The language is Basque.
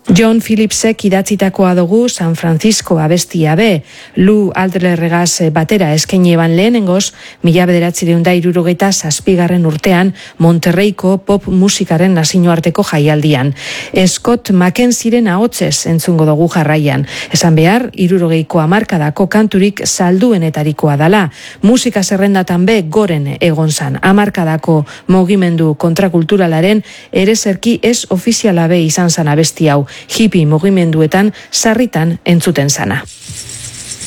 John Phillipsek idatzitakoa dugu San Francisco abestia be, Lou Adlerregaz batera eskaini eban lehenengoz, 1967 urtean Monterreiko pop musikaren nazioarteko jaialdian. Scott Mackenzie'ren ahotsez entzungo dugu jarraian. Esan behar, 60ko hamarkadako kanturik salduenetarikoa dala. Musika zerrendatan be goren egon zan. Hamarkadako mugimendu kontrakulturalaren erezerki ez ofiziala be izan zan abesti hau. Hippie mugimenduetan sarritan entzuten zana.